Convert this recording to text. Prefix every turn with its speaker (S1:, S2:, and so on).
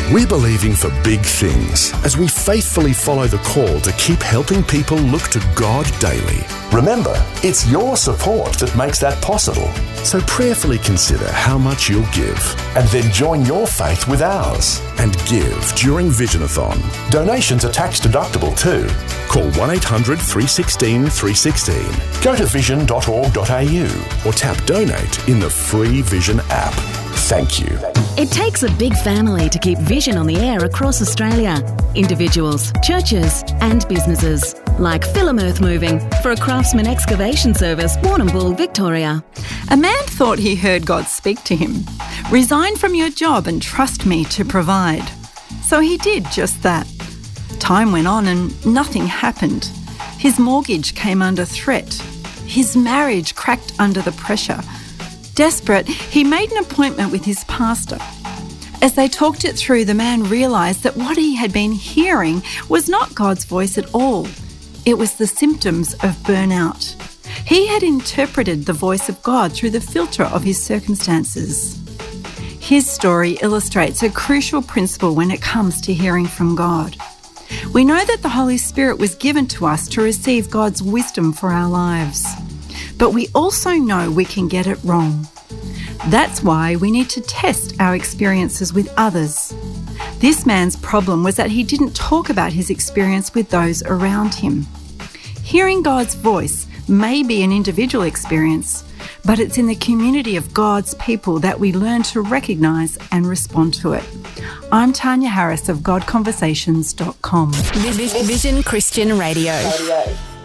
S1: We're believing for big things as we faithfully follow the call to keep helping people look to God daily.
S2: Remember, it's your support that makes that possible.
S1: So prayerfully consider how much you'll give.
S2: And then join your faith with ours.
S1: And give during Visionathon.
S2: Donations are tax deductible too.
S1: Call 1-800-316-316.
S2: Go to vision.org.au.
S1: Or tap donate in the free Vision app. Thank you.
S3: It takes a big family to keep Vision on the air across Australia. Individuals, churches and businesses. Like Philim Earth Moving for a Craftsman Excavation Service, Warrnambool, Victoria.
S4: A man thought he heard God speak to him. Resign from your job and trust me to provide. So he did just that. Time went on and nothing happened. His mortgage came under threat. His marriage cracked under the pressure. Desperate, he made an appointment with his pastor. As they talked it through, the man realised that what he had been hearing was not God's voice at all. It was the symptoms of burnout. He had interpreted the voice of God through the filter of his circumstances. His story illustrates a crucial principle when it comes to hearing from God. We know that the Holy Spirit was given to us to receive God's wisdom for our lives. But we also know we can get it wrong. That's why we need to test our experiences with others. This man's problem was that he didn't talk about his experience with those around him. Hearing God's voice may be an individual experience, but it's in the community of God's people that we learn to recognise and respond to it. I'm Tanya Harris of GodConversations.com.
S5: Vision Christian Radio.